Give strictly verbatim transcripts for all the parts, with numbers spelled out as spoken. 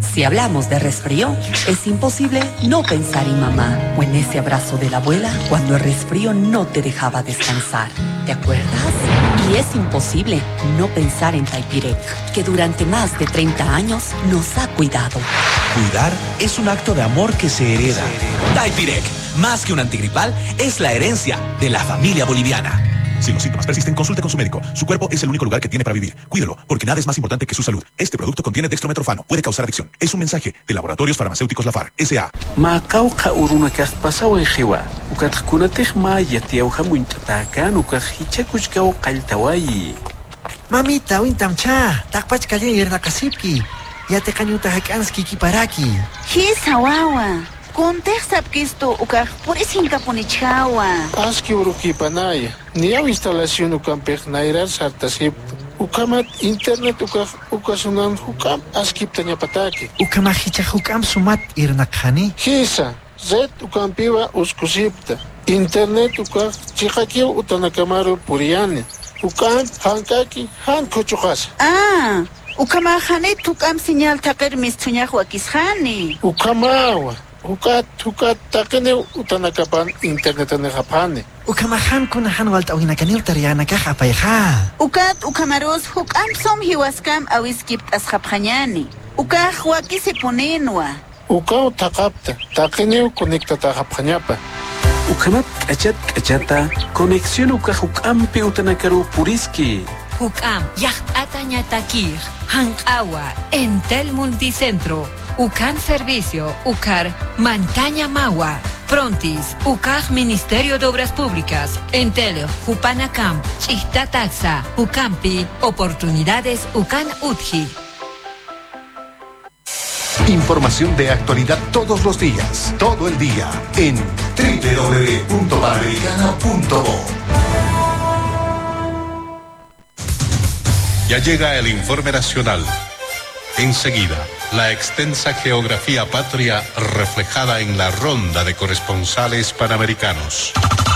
Si hablamos de resfrío, es imposible no pensar en mamá o en ese abrazo de la abuela cuando el resfrío no te dejaba descansar. ¿Te acuerdas? Y es imposible no pensar en Taipirec, que durante más de treinta años nos ha cuidado. Cuidar es un acto de amor que se hereda. Taipirec, más que un antigripal, es la herencia de la familia boliviana. Si los síntomas persisten, consulte con su médico. Su cuerpo es el único lugar que tiene para vivir. Cuídelo, porque nada es más importante que su salud. Este producto contiene dextrometorfano. Puede causar adicción. Es un mensaje de Laboratorios Farmacéuticos Lafar, S A Macauca uruna que has pasado en Jiwa. Ucatcunatej maya tiauja muintatacan, ucajichacuchcao caltawayi. Mamita, wintamcha, takpach kalye irna kasipki. Ya te cañuta hakanski kiparaki. Hisa wawa. Contexta que esto uka por eso incaponichawa. Aski uruki panaya. Ni a instalación ukampech nairar sartasip. Ukamat internet uka ukasunan hukam askip tanya pataki. Ukamahicha hukam sumat irnakhani. Hisa, zet ukampiwa uskusipta. Internet uka chikakio utanakamaru puriani. Ukam hankaki han kuchukas. Ah, ukamahane tukam señal taker mistuñahua kishani. Ukamawa. Ukat ukat takene utanakapan internet ane japane. Ukamahan kunahan walta awinakanil tariana kahapayha. Ukat ukamaros hukam som hiwaskam awiskipt asjapjanyani. Ukah wakise ponenwa. Ukao takapta takene conecta tajapjanyapa. Ukamat kachat kachata conexión ukah ukampi utanakaru puriski. Hukam yachtata ñatakir hankawa Entel Multicentro. Ucan Servicio, Ucar, Montaña Magua, Prontis, Ucar Ministerio de Obras Públicas, Entel, Jupanacam, Chista Taxa, Ucampi, Oportunidades Ucan Utji. Información de actualidad todos los días, todo el día, en doble u doble u doble u punto panamericana punto bo. Ya llega el informe nacional. Enseguida, la extensa geografía patria reflejada en la ronda de corresponsales panamericanos.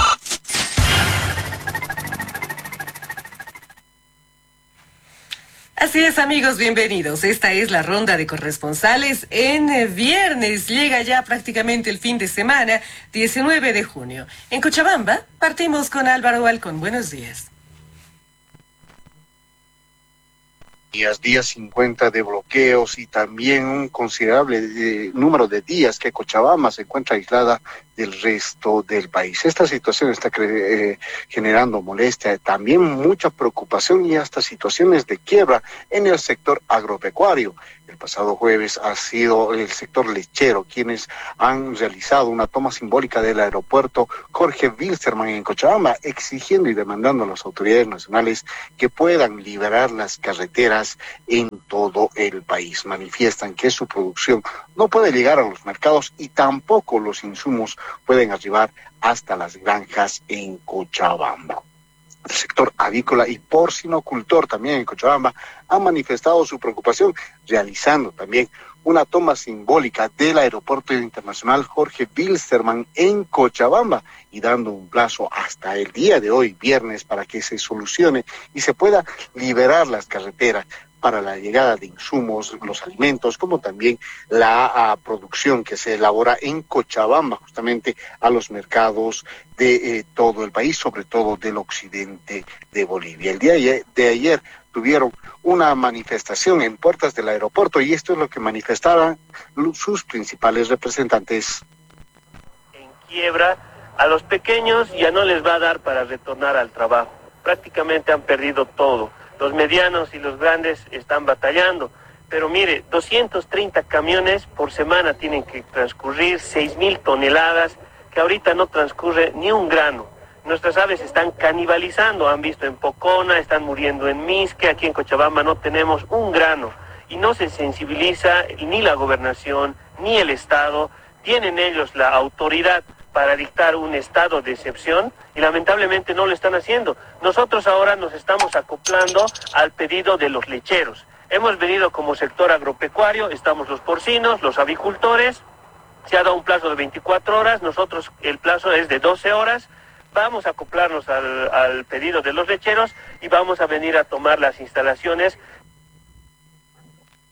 Así es, amigos, bienvenidos. Esta es la ronda de corresponsales en viernes. Llega ya prácticamente el fin de semana, diecinueve de junio. En Cochabamba, partimos con Álvaro Balcón. Buenos días. Días, días cincuenta de bloqueos y también un considerable de, número de días que Cochabamba se encuentra aislada del resto del país. Esta situación está eh, generando molestia, también mucha preocupación y hasta situaciones de quiebra en el sector agropecuario. El pasado jueves ha sido el sector lechero quienes han realizado una toma simbólica del aeropuerto Jorge Wilstermann en Cochabamba, exigiendo y demandando a las autoridades nacionales que puedan liberar las carreteras en todo el país. Manifiestan que su producción no puede llegar a los mercados y tampoco los insumos pueden arribar hasta las granjas en Cochabamba. El sector avícola y porcinocultor también en Cochabamba han manifestado su preocupación, realizando también una toma simbólica del Aeropuerto Internacional Jorge Wilstermann en Cochabamba y dando un plazo hasta el día de hoy, viernes, para que se solucione y se pueda liberar las carreteras para la llegada de insumos, los alimentos, como también la uh, producción que se elabora en Cochabamba, justamente a los mercados de eh, todo el país, sobre todo del occidente de Bolivia. El día de ayer tuvieron una manifestación en puertas del aeropuerto y esto es lo que manifestaban sus principales representantes. En quiebra, a los pequeños ya no les va a dar para retornar al trabajo. Prácticamente han perdido todo. Los medianos y los grandes están batallando. Pero mire, doscientos treinta camiones por semana tienen que transcurrir, seis mil toneladas, que ahorita no transcurre ni un grano. Nuestras aves están canibalizando, han visto en Pocona, están muriendo en Misque, aquí en Cochabamba no tenemos un grano. Y no se sensibiliza ni la gobernación, ni el Estado. Tienen ellos la autoridad para dictar un estado de excepción y lamentablemente no lo están haciendo. Nosotros ahora nos estamos acoplando al pedido de los lecheros. Hemos venido como sector agropecuario, estamos los porcinos, los avicultores, se ha dado un plazo de veinticuatro horas, nosotros el plazo es de doce horas, vamos a acoplarnos al, al pedido de los lecheros y vamos a venir a tomar las instalaciones.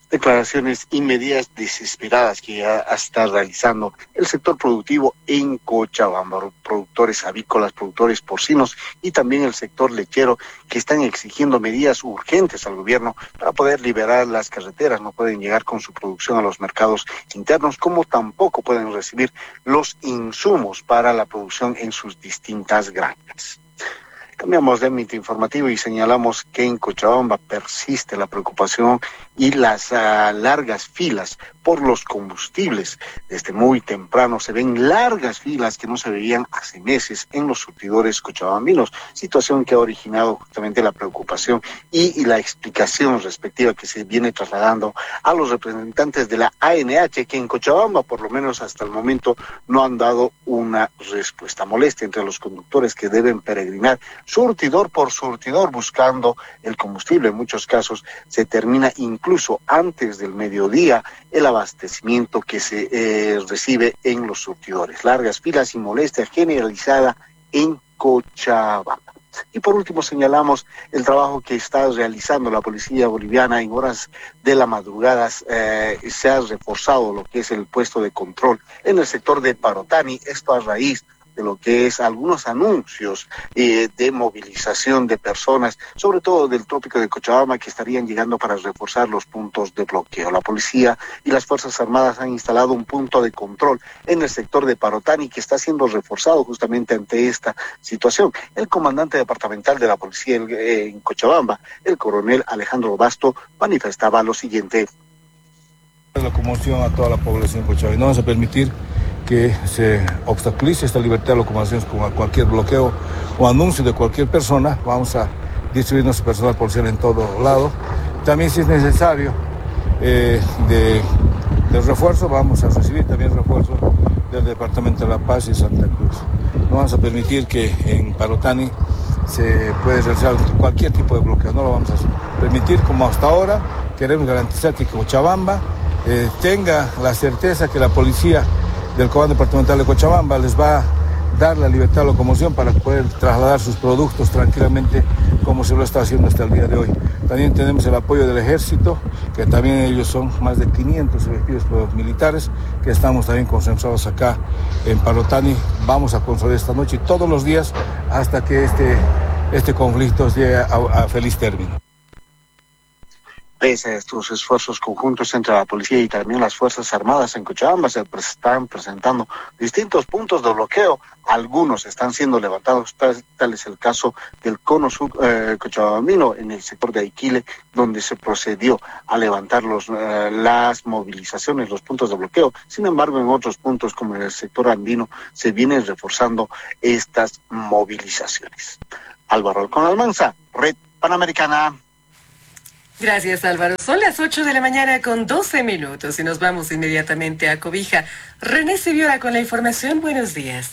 Declaraciones y medidas desesperadas que ya está realizando el sector productivo en Cochabamba, productores avícolas, productores porcinos y también el sector lechero, que están exigiendo medidas urgentes al gobierno para poder liberar las carreteras. No pueden llegar con su producción a los mercados internos, como tampoco pueden recibir los insumos para la producción en sus distintas granjas. Cambiamos de ámbito informativo y señalamos que en Cochabamba persiste la preocupación y las uh, largas filas por los combustibles. Desde muy temprano se ven largas filas que no se veían hace meses en los surtidores cochabambinos, situación que ha originado justamente la preocupación y, y la explicación respectiva que se viene trasladando a los representantes de la A N H, que en Cochabamba, por lo menos hasta el momento, no han dado una respuesta. Molestia entre los conductores que deben peregrinar surtidor por surtidor buscando el combustible. En muchos casos se termina incluso antes del mediodía el abastecimiento que se eh, recibe en los surtidores. Largas filas y molestia generalizada en Cochabamba. Y por último señalamos el trabajo que está realizando la policía boliviana en horas de la madrugada. Eh, se ha reforzado lo que es el puesto de control en el sector de Parotani, esto a raíz de lo que es algunos anuncios eh, de movilización de personas, sobre todo del trópico de Cochabamba, que estarían llegando para reforzar los puntos de bloqueo. La policía y las Fuerzas Armadas han instalado un punto de control en el sector de Parotani, que está siendo reforzado justamente ante esta situación. El comandante departamental de la policía en, eh, en Cochabamba, el coronel Alejandro Basto, manifestaba lo siguiente. La conmoción a toda la población cochabamba. No vamos a permitir que se obstaculice esta libertad de locomoción con cualquier bloqueo o anuncio de cualquier persona. Vamos a distribuir nuestro personal policial en todo lado. También, si es necesario eh, de, de refuerzo, vamos a recibir también refuerzo del Departamento de La Paz y Santa Cruz. No vamos a permitir que en Parotani se pueda realizar cualquier tipo de bloqueo. No lo vamos a permitir como hasta ahora. Queremos garantizar que Cochabamba eh, tenga la certeza que la policía del Comando Departamental de Cochabamba les va a dar la libertad de locomoción para poder trasladar sus productos tranquilamente como se lo está haciendo hasta el día de hoy. También tenemos el apoyo del Ejército, que también ellos son más de quinientos efectivos militares, que estamos también concentrados acá en Parotani. Vamos a consolidar esta noche y todos los días hasta que este, este conflicto llegue a, a feliz término. Pese a estos esfuerzos conjuntos entre la policía y también las Fuerzas Armadas en Cochabamba, se están presentando distintos puntos de bloqueo. Algunos están siendo levantados, tal, tal es el caso del cono sur eh, cochabambino en el sector de Aiquile, donde se procedió a levantar los, eh, las movilizaciones, los puntos de bloqueo. Sin embargo, en otros puntos, como en el sector andino, se vienen reforzando estas movilizaciones. Álvaro Alcón Almanza, Red Panamericana. Gracias, Álvaro. Son las ocho de la mañana con doce minutos y nos vamos inmediatamente a Cobija. René Siviola con la información. Buenos días.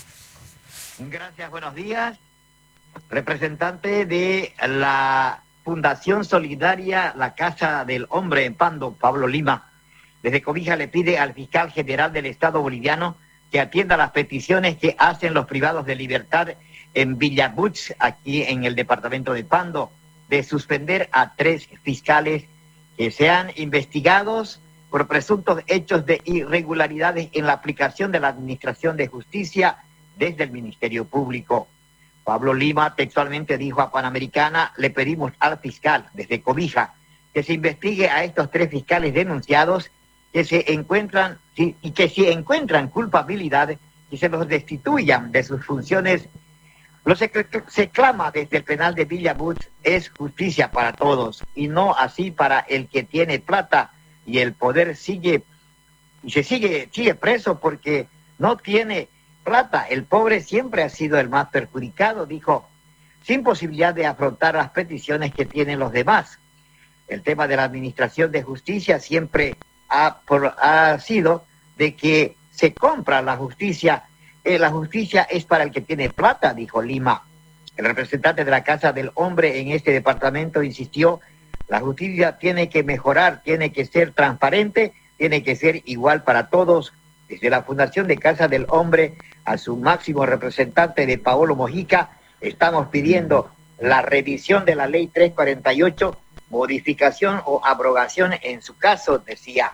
Gracias, buenos días. Representante de la Fundación Solidaria La Casa del Hombre en Pando, Pablo Lima, desde Cobija le pide al fiscal general del Estado boliviano que atienda las peticiones que hacen los privados de libertad en Villabuch, aquí en el departamento de Pando, de suspender a tres fiscales que sean investigados por presuntos hechos de irregularidades en la aplicación de la Administración de Justicia desde el Ministerio Público. Pablo Lima textualmente dijo a Panamericana: le pedimos al fiscal desde Cobija que se investigue a estos tres fiscales denunciados, que se encuentran y que si encuentran culpabilidad, que se los destituyan de sus funciones. Lo que se clama desde el penal de Villabuch es justicia para todos y no así para el que tiene plata y el poder sigue y se sigue sigue preso porque no tiene plata. El pobre siempre ha sido el más perjudicado, dijo, sin posibilidad de afrontar las peticiones que tienen los demás. El tema de la Administración de Justicia siempre ha, por, ha sido de que se compra la justicia. Eh, la justicia es para el que tiene plata, dijo Lima. El representante de la Casa del Hombre en este departamento insistió: la justicia tiene que mejorar, tiene que ser transparente, tiene que ser igual para todos. Desde la Fundación de Casa del Hombre a su máximo representante de Paolo Mojica, estamos pidiendo la revisión de la ley trescientos cuarenta y ocho, modificación o abrogación en su caso, decía.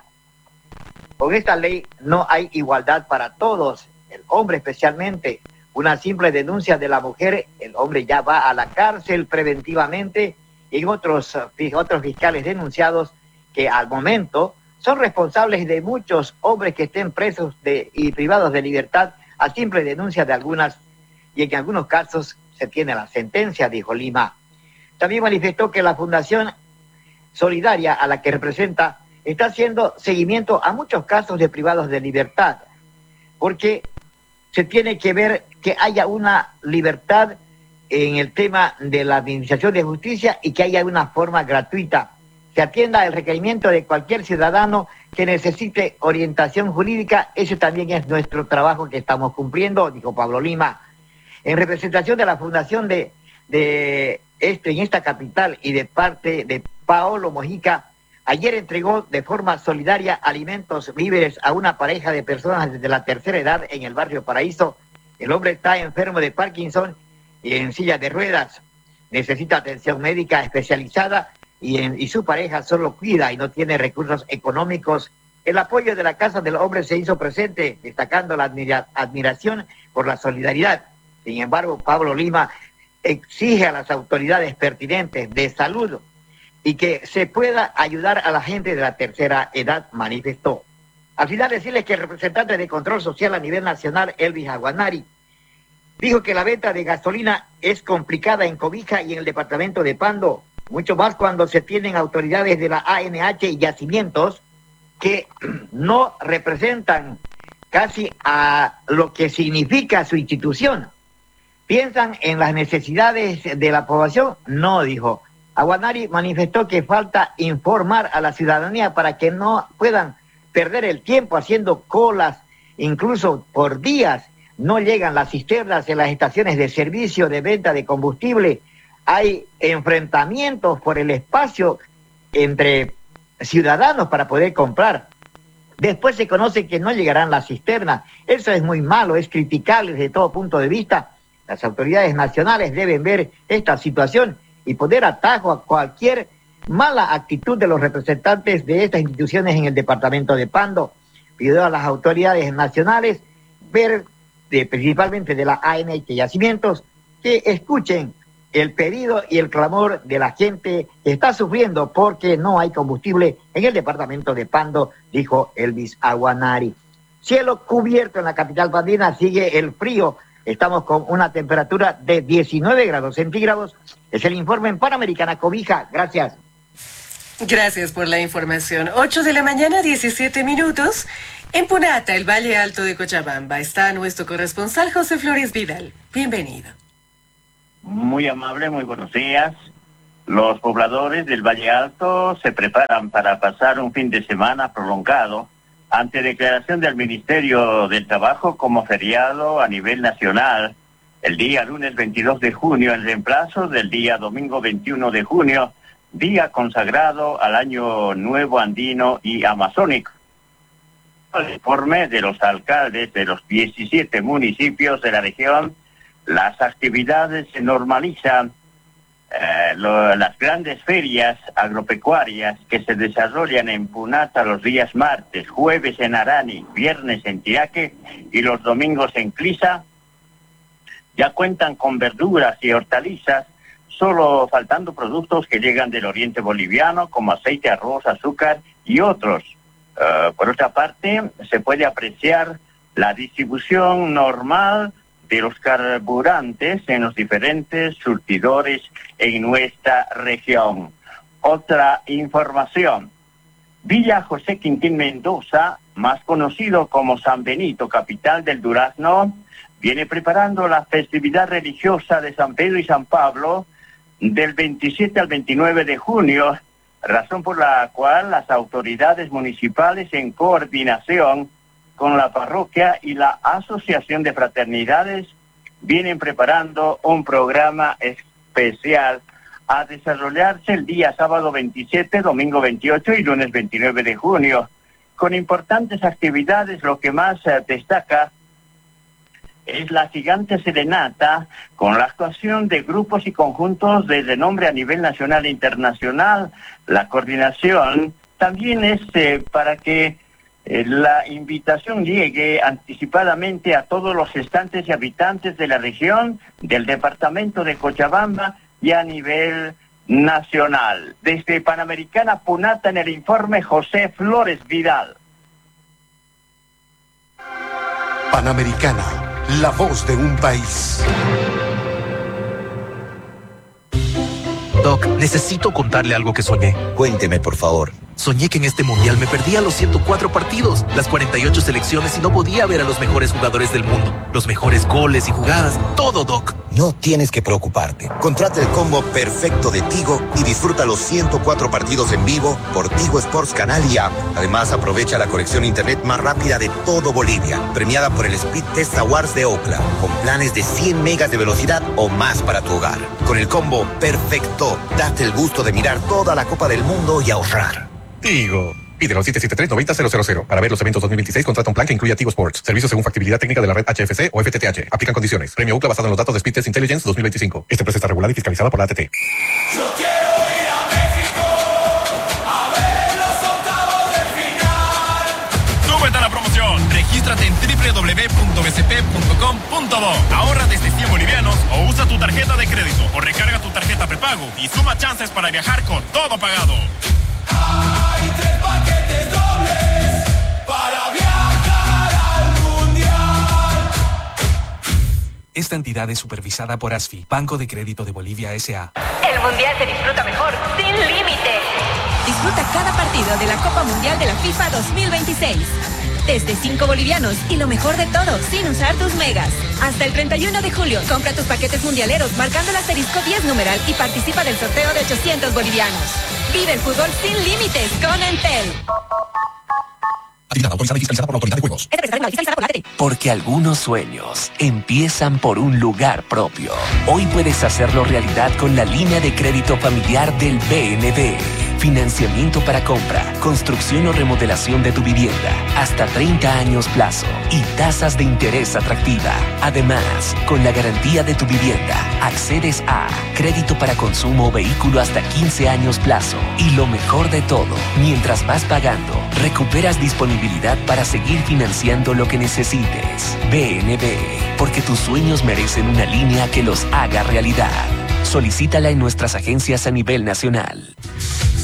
Con esta ley no hay igualdad para todos, el hombre especialmente. Una simple denuncia de la mujer, el hombre ya va a la cárcel preventivamente, y en otros, otros fiscales denunciados que al momento son responsables de muchos hombres que estén presos de, y privados de libertad a simple denuncia de algunas, y en algunos casos se tiene la sentencia, dijo Lima. También manifestó que la Fundación Solidaria, a la que representa, está haciendo seguimiento a muchos casos de privados de libertad, porque se tiene que ver que haya una libertad en el tema de la administración de justicia y que haya una forma gratuita. Se atienda el requerimiento de cualquier ciudadano que necesite orientación jurídica. Ese también es nuestro trabajo que estamos cumpliendo, dijo Pablo Lima. En representación de la Fundación de, de este, en esta capital y de parte de Paolo Mojica, ayer entregó de forma solidaria alimentos víveres a una pareja de personas desde la tercera edad en el barrio Paraíso. El hombre está enfermo de Parkinson y en silla de ruedas. Necesita atención médica especializada y, en, y su pareja solo cuida y no tiene recursos económicos. El apoyo de la Casa del Hombre se hizo presente, destacando la admira, admiración por la solidaridad. Sin embargo, Pablo Lima exige a las autoridades pertinentes de salud y que se pueda ayudar a la gente de la tercera edad, manifestó. Al final decirles que el representante de Control Social a nivel nacional, Elvis Aguanari, dijo que la venta de gasolina es complicada en Cobija y en el departamento de Pando, mucho más cuando se tienen autoridades de la A N H y yacimientos que no representan casi a lo que significa su institución. ¿Piensan en las necesidades de la población? No, dijo. Aguanari manifestó que falta informar a la ciudadanía para que no puedan perder el tiempo haciendo colas, incluso por días. No llegan las cisternas en las estaciones de servicio de venta de combustible. Hay enfrentamientos por el espacio entre ciudadanos para poder comprar. Después se conoce que no llegarán las cisternas. Eso es muy malo, es criticable desde todo punto de vista. Las autoridades nacionales deben ver esta situación y poner atajo a cualquier mala actitud de los representantes de estas instituciones en el departamento de Pando. Pidió a las autoridades nacionales ver, de, principalmente de la A N H y Yacimientos, que escuchen el pedido y el clamor de la gente que está sufriendo porque no hay combustible en el departamento de Pando, dijo Elvis Aguanari. Cielo cubierto en la capital pandina, sigue el frío. Estamos con una temperatura de diecinueve grados centígrados. Es el informe en Panamericana Cobija. Gracias. Gracias por la información. ocho de la mañana, diecisiete minutos. En Punata, el Valle Alto de Cochabamba, está nuestro corresponsal José Flores Vidal. Bienvenido. Muy amable, muy buenos días. Los pobladores del Valle Alto se preparan para pasar un fin de semana prolongado ante declaración del Ministerio del Trabajo como feriado a nivel nacional el día lunes veintidós de junio, en reemplazo del día domingo veintiuno de junio, día consagrado al Año Nuevo Andino y Amazónico. El informe de los alcaldes de los diecisiete municipios de la región, las actividades se normalizan. Eh, lo, las grandes ferias agropecuarias que se desarrollan en Punata los días martes, jueves en Arani, viernes en Tiraque y los domingos en Clisa, ya cuentan con verduras y hortalizas, solo faltando productos que llegan del oriente boliviano como aceite, arroz, azúcar y otros. Uh, por otra parte, se puede apreciar la distribución normal de los carburantes en los diferentes surtidores en nuestra región. Otra información. Villa José Quintín Mendoza, más conocido como San Benito, capital del Durazno, viene preparando la festividad religiosa de San Pedro y San Pablo del veintisiete al veintinueve de junio, razón por la cual las autoridades municipales, en coordinación con la parroquia y la Asociación de Fraternidades, vienen preparando un programa especial a desarrollarse el día sábado veintisiete, domingo veintiocho y lunes veintinueve de junio, con importantes actividades. Lo que más eh, destaca es la gigante serenata con la actuación de grupos y conjuntos de renombre a nivel nacional e internacional. La coordinación también es eh, para que eh, la invitación llegue anticipadamente a todos los estantes y habitantes de la región, del departamento de Cochabamba y a nivel nacional. Desde Panamericana Punata en el informe José Flores Vidal. Panamericana, la voz de un país. Doc, necesito contarle algo que soñé. Cuénteme, por favor. Soñé que en este mundial me perdía los ciento cuatro partidos, las cuarenta y ocho selecciones y no podía ver a los mejores jugadores del mundo, los mejores goles y jugadas, todo, Doc. No tienes que preocuparte. Contrata el combo perfecto de Tigo y disfruta los ciento cuatro partidos en vivo por Tigo Sports Canal y App. Además, aprovecha la conexión a internet más rápida de todo Bolivia, premiada por el Speed Test Awards de Ookla, con planes de cien megas de velocidad o más para tu hogar. Con el combo perfecto, date el gusto de mirar toda la Copa del Mundo y ahorrar. Tigo. Pídelo al siete siete tres, noventa, cero cero cero. Para ver los eventos dos mil veintiséis, contrata un plan que incluya Tigo Sports. Servicios según factibilidad técnica de la red H F C o F T T H. Aplican condiciones. Premio Ookla basado en los datos de Speed Test Intelligence dos mil veinticinco. Esta empresa está regulada y fiscalizada por la A T T. Yo quiero ir a México a ver los octavos de final. Súbete a la promoción. Regístrate en doble u doble u doble u punto b c p punto com punto bo. Ahorra desde cien bolivianos o usa tu tarjeta de crédito o recarga tu tarjeta prepago y suma chances para viajar con todo pagado. Hay tres paquetes dobles para viajar al mundial. Esta entidad es supervisada por A S F I, Banco de Crédito de Bolivia S A El mundial se disfruta mejor, sin límite. Disfruta cada partido de la Copa Mundial de la FIFA dos mil veintiséis. Desde cinco bolivianos y lo mejor de todo, sin usar tus megas. Hasta el treinta y uno de julio, compra tus paquetes mundialeros marcando el asterisco diez numeral y participa del sorteo de ochocientos bolivianos. Vive el fútbol sin límites con Entel. Actividad autorizada y fiscalizada por la Autoridad de Juegos. Esta presentación fiscalizada por la A T T. Porque algunos sueños empiezan por un lugar propio. Hoy puedes hacerlo realidad con la línea de crédito familiar del B N D. Financiamiento para compra, construcción o remodelación de tu vivienda, hasta treinta años plazo y tasas de interés atractiva. Además, con la garantía de tu vivienda, accedes a crédito para consumo o vehículo hasta quince años plazo. Y lo mejor de todo, mientras vas pagando, recuperas disponibilidad para seguir financiando lo que necesites. B N B, porque tus sueños merecen una línea que los haga realidad. Solicítala en nuestras agencias a nivel nacional.